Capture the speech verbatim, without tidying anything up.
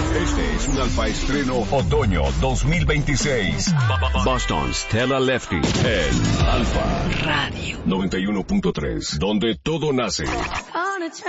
Este es un Alfa Estreno Otoño dos mil veintiséis. Boston Stella Lefty en Alfa Radio noventa y uno punto tres, donde todo nace.